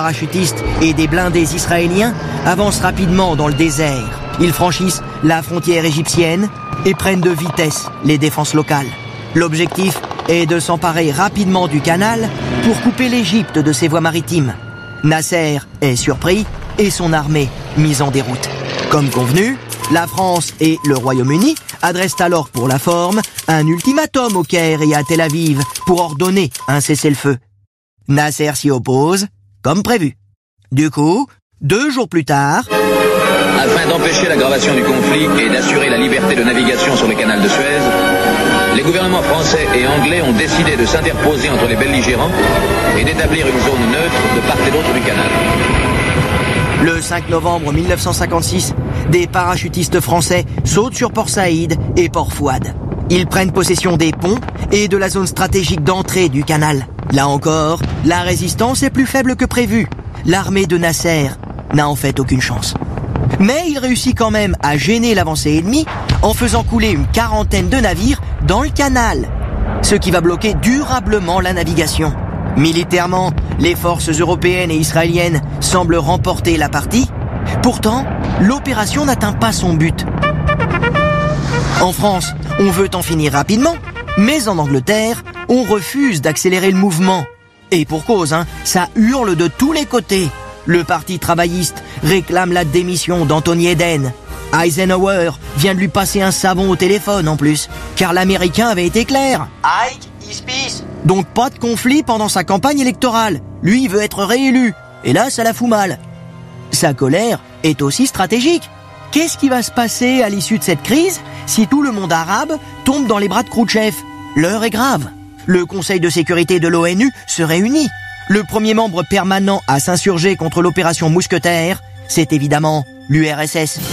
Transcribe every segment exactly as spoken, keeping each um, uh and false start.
parachutistes et des blindés israéliens avancent rapidement dans le désert. Ils franchissent la frontière égyptienne et prennent de vitesse les défenses locales. L'objectif est de s'emparer rapidement du canal pour couper l'Égypte de ses voies maritimes. Nasser est surpris et son armée mise en déroute. Comme convenu, la France et le Royaume-Uni adressent alors pour la forme un ultimatum au Caire et à Tel Aviv pour ordonner un cessez-le-feu. Nasser s'y oppose, comme prévu. Du coup, deux jours plus tard... Afin d'empêcher l'aggravation du conflit et d'assurer la liberté de navigation sur le canal de Suez, les gouvernements français et anglais ont décidé de s'interposer entre les belligérants et d'établir une zone neutre de part et d'autre du canal. Le cinq novembre mille neuf cent cinquante-six, des parachutistes français sautent sur Port Saïd et Port Fouad. Ils prennent possession des ponts et de la zone stratégique d'entrée du canal. Là encore, la résistance est plus faible que prévu. L'armée de Nasser n'a en fait aucune chance. Mais il réussit quand même à gêner l'avancée ennemie en faisant couler une quarantaine de navires dans le canal, ce qui va bloquer durablement la navigation. Militairement, les forces européennes et israéliennes semblent remporter la partie. Pourtant, l'opération n'atteint pas son but. En France, on veut en finir rapidement, mais en Angleterre, on refuse d'accélérer le mouvement. Et pour cause, hein, ça hurle de tous les côtés. Le parti travailliste réclame la démission d'Anthony Eden. Eisenhower vient de lui passer un savon au téléphone en plus, car l'Américain avait été clair. Ike is peace. Donc pas de conflit pendant sa campagne électorale. Lui, il veut être réélu. Et là, ça la fout mal. Sa colère est aussi stratégique. Qu'est-ce qui va se passer à l'issue de cette crise si tout le monde arabe tombe dans les bras de Khrouchtchev? L'heure est grave. Le Conseil de sécurité de l'ONU se réunit. Le premier membre permanent à s'insurger contre l'opération Mousquetaire, c'est évidemment l'U R S S.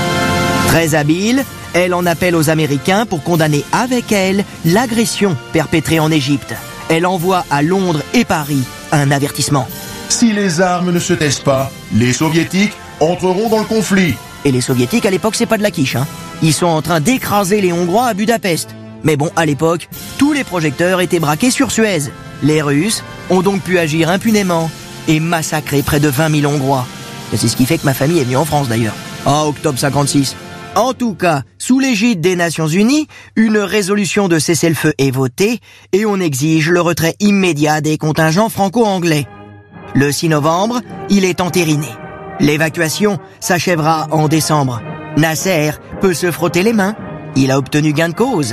Très habile, elle en appelle aux Américains pour condamner avec elle l'agression perpétrée en Égypte. Elle envoie à Londres et Paris un avertissement. Si les armes ne se taisent pas, les Soviétiques entreront dans le conflit. Et les Soviétiques, à l'époque, c'est pas de la quiche, hein. Ils sont en train d'écraser les Hongrois à Budapest. Mais bon, à l'époque, tous les projecteurs étaient braqués sur Suez. Les Russes ont donc pu agir impunément et massacrer près de vingt mille Hongrois. Et c'est ce qui fait que ma famille est venue en France d'ailleurs. En octobre cinquante-six. En tout cas, sous l'égide des Nations Unies, une résolution de cessez-le-feu est votée et on exige le retrait immédiat des contingents franco-anglais. Le six novembre, il est entériné. L'évacuation s'achèvera en décembre. Nasser peut se frotter les mains. Il a obtenu gain de cause.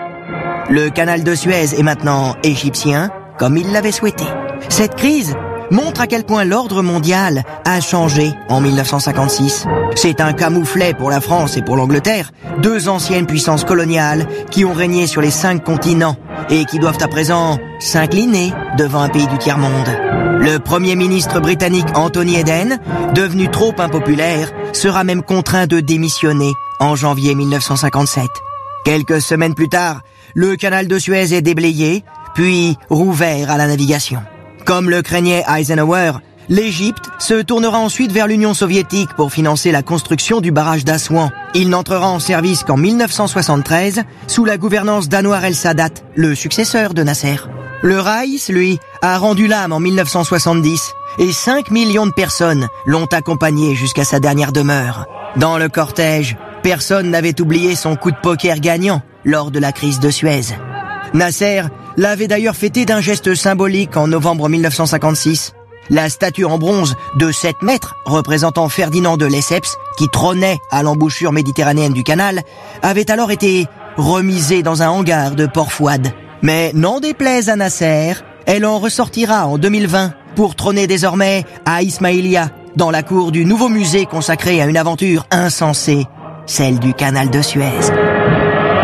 Le canal de Suez est maintenant égyptien, comme il l'avait souhaité. Cette crise montre à quel point l'ordre mondial a changé en mille neuf cent cinquante-six. C'est un camouflet pour la France et pour l'Angleterre, deux anciennes puissances coloniales qui ont régné sur les cinq continents et qui doivent à présent s'incliner devant un pays du tiers-monde. Le premier ministre britannique Anthony Eden, devenu trop impopulaire, sera même contraint de démissionner en janvier mille neuf cent cinquante-sept. Quelques semaines plus tard, le canal de Suez est déblayé, puis rouvert à la navigation. Comme le craignait Eisenhower, l'Égypte se tournera ensuite vers l'Union soviétique pour financer la construction du barrage d'Assouan. Il n'entrera en service qu'en mille neuf cent soixante-treize, sous la gouvernance d'Anwar el-Sadat, le successeur de Nasser. Le Raïs, lui, a rendu l'âme en mille neuf cent soixante-dix, et cinq millions de personnes l'ont accompagné jusqu'à sa dernière demeure. Dans le cortège, personne n'avait oublié son coup de poker gagnant lors de la crise de Suez. Nasser l'avait d'ailleurs fêté d'un geste symbolique en novembre mille neuf cent cinquante-six. La statue en bronze de sept mètres représentant Ferdinand de Lesseps, qui trônait à l'embouchure méditerranéenne du canal, avait alors été remisée dans un hangar de Port Fouad. Mais n'en déplaise à Nasser, elle en ressortira en deux mille vingt pour trôner désormais à Ismaïlia, dans la cour du nouveau musée consacré à une aventure insensée, celle du canal de Suez.